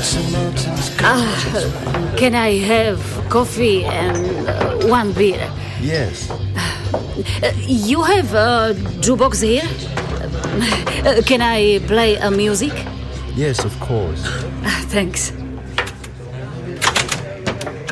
Can I have coffee and one beer? Yes. You have a jukebox here? Can I play a music? Yes, of course. Thanks.